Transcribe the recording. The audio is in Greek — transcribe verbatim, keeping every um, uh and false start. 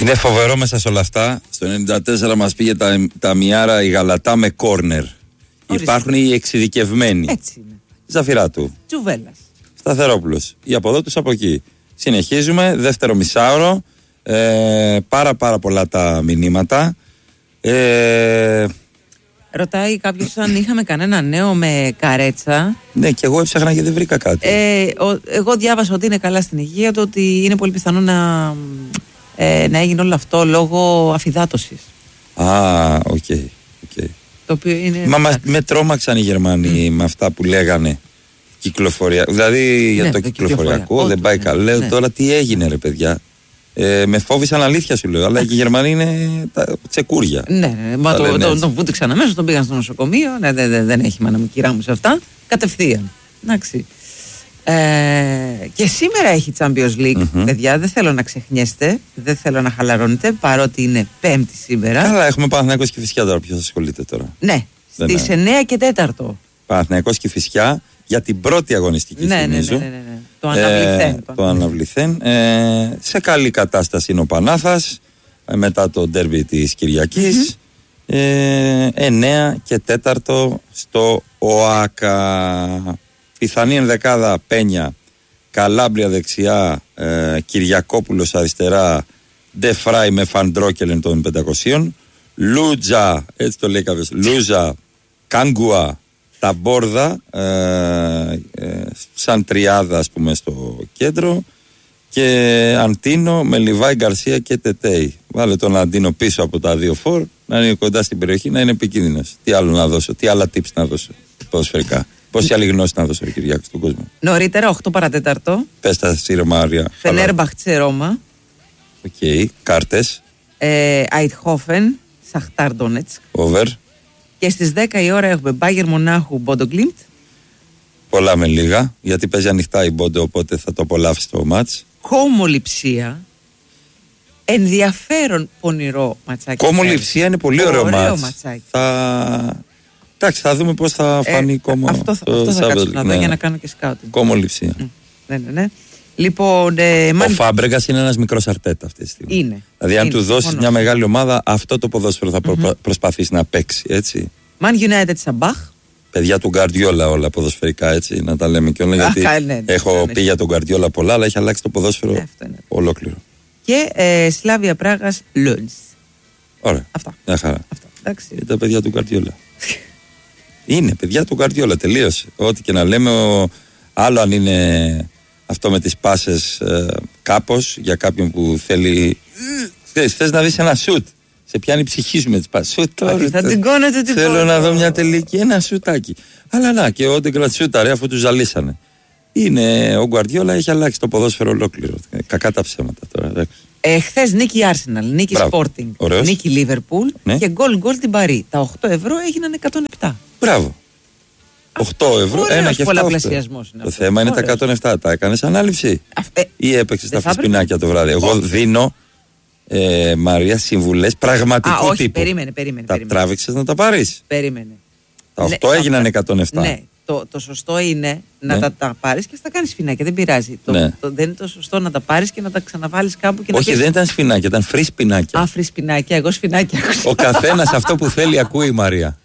Είναι φοβερό μέσα σε όλα αυτά. Στο ενενήντα τέσσερα μας πήγε τα, τα Μιάρα η Γαλατά με κόρνερ. Υπάρχουν οι εξειδικευμένοι. Έτσι είναι. Ζαφυράτου. Τζουβέλλας. Σταθερόπουλος. Οι από εδώ τους από εκεί. Συνεχίζουμε. Δεύτερο μισάωρο. Ε, πάρα πάρα πολλά τα μηνύματα. Ε, Ρωτάει κάποιος αν είχαμε κανένα νέο με Καρέτσα. Ναι, και εγώ έψαχνα και δεν βρήκα κάτι. Ε, ο, εγώ διάβασα ότι είναι καλά στην υγεία του, ότι είναι πολύ πιθανό να, ε, να έγινε όλο αυτό λόγω αφυδάτωσης. Α, οκ. Okay, okay. Το οποίο είναι. Μα μας, με τρόμαξαν οι Γερμανοί mm. με αυτά που λέγανε. Κυκλοφορία. Δηλαδή για ναι, το, το κυκλοφοριακό Ό, δεν πάει ναι, καλά. Λέω ναι. τώρα τι έγινε, ρε παιδιά. Ε, με φόβησαν, αλήθεια σου λέω. Αλλά και οι Γερμανοί είναι τα τσεκούρια. Ναι, ναι, μα το, τον, τον βούτυξαν αμέσως, τον πήγαν στο νοσοκομείο. Ναι, δεν, δεν, δεν έχει μάνα μου, κυρά μου σε αυτά. Κατευθείαν. Εντάξει. Ε, και σήμερα έχει Champions League, mm-hmm. παιδιά. Δεν θέλω να ξεχνιέστε, δεν θέλω να χαλαρώνετε, παρότι είναι Πέμπτη σήμερα. Καλά, έχουμε Παναθηναϊκός και Φυσιά τώρα. Ποιος ασχολείται τώρα. Ναι, στις εννιά και τέταρτο. Παναθηναϊκός και Φυσιά για την πρώτη αγωνιστική, ναι, θυμίζω. Ναι, ναι, ναι, ναι. Το αναβληθέν. Ε, το αναβληθέν. Ε, σε καλή κατάσταση είναι ο Πανάθας ε, μετά το ντέρμπι της Κυριακής. Mm-hmm. Ε, εννιά και τέταρτο στο ΟΑΚΑ. Πιθανή ενδεκάδα Πένια, Καλάμπρια δεξιά, ε, Κυριακόπουλος αριστερά, Ντεφράι με Φαντρόκελεν των πεντακοσίων, Λούτζα, έτσι το λέει κάποιος, Λούζα, Κάγκουα, Ταμπόρδα, ε, ε, σαν τριάδα ας πούμε στο κέντρο, και Αντίνο με Λιβάη, Γκαρσία και Τετέι. Βάλε τον Αντίνο πίσω από τα δύο φορ, να είναι κοντά στην περιοχή, να είναι επικίνδυνος. Τι άλλο να δώσω, τι άλλα tips να δώσω ποδοσφαιρικά. Πόση άλλη γνώση να δώσω, Κυριάκο, στον κόσμο. Νωρίτερα, οκτώ παρατέταρτο. Πες τα σύρε Μάρια. Φενέρμπαχτσε Ρώμα. Οκ, okay. Κάρτες. Αιτχόφεν, Σαχτάρ Ντόνετσκ. Over. Και στις δέκα η ώρα έχουμε Μπάγερ Μονάχου, Μπόντο Γκλίμπτ. Πολλά με λίγα, γιατί παίζει ανοιχτά η Μπόντο, οπότε θα το απολαύσει το μάτς. Κόμο Λειψία. Ενδιαφέρον πονηρό ματσάκι. Κόμο Λειψία είναι πολύ ωραίο, ωραίο μάτς. Θα... Εντάξει, θα δούμε πώς θα φανεί ε, Κόμο. Αυτό, αυτό θα κάτσω να δω, ναι, για να κάνω και σκάουτινγκ. Κόμο Λειψία. Mm. Ναι, ναι, ναι. Λοιπόν, ε, ο man... Φάμπρεγκας είναι ένας μικρός Αρτέτα αυτή τη στιγμή. Είναι. Δηλαδή, αν είναι, του δώσει μόνο. μια μεγάλη ομάδα, αυτό το ποδόσφαιρο θα προ... mm-hmm. προσπαθήσει να παίξει, έτσι. Man United Σαμπάχ. Παιδιά του Γκαρδιόλα όλα ποδοσφαιρικά, έτσι, να τα λέμε και όλα. Γιατί Αχ, ναι, ναι, έχω ναι, πει για τον Γκαρδιόλα πολλά, αλλά έχει αλλάξει το ποδόσφαιρο ναι, ολόκληρο. Και ε, Σλάβια Πράγας Λόντζ. Ωραία. Αυτά. Μια χαρά. Αυτά. Εντάξει. Είναι τα παιδιά του Γκαρδιόλα. Είναι παιδιά του Γκαρδιόλα, τελείωσε. Ό,τι και να λέμε, ο... άλλο αν είναι αυτό με τις πάσες ε, κάπως για κάποιον που θέλει. Θες, θες να δεις ένα σουτ. Σε πιάνει η ψυχή σου με τις πάσες. Σουτ τώρα. Θα την κόνετε την Θέλω πόδο. Να δω μια τελική, ένα σουτάκι. Αλλά να, και ο Ντεγκρατ σούταρε αφού του ζαλίσανε. Είναι, ο Γκουαρδιόλα έχει αλλάξει το ποδόσφαιρο ολόκληρο. Κακά τα ψέματα τώρα. Ε, χθες νίκη Arsenal, νίκη Sporting, νίκη Liverpool ναι. και γκολ γκολ την Παρί. Τα οκτώ ευρώ έγιναν εκατόν επτά. Μπράβο. οκτώ ευρώ, ένα και επτά. Το θέμα είναι τα εκατόν επτά. Τα έκανες ανάληψη ε, ή έπαιξες τα φυσπινάκια το βράδυ. Εγώ δίνω, ε, Μαρία, συμβουλές πραγματικού Α, όχι, τύπου. Περίμενε, περίμενε. Τα περίμενε. τράβηξες να τα πάρεις. Περίμενε. Τα οκτώ ναι, έγιναν εκατόν επτά. Ναι. Το, το σωστό είναι να ναι. τα, τα πάρεις και θα κάνεις σφινάκια, δεν πειράζει. Το, ναι. το, δεν είναι το σωστό να τα πάρεις και να τα ξαναβάλεις κάπου και όχι, να. Όχι, δεν ήταν σφινάκια, ήταν φρύ σπινάκια. Α, φρύ σπινάκια, εγώ σφινάκια. Ο καθένας αυτό που θέλει ακούει, Μαρία.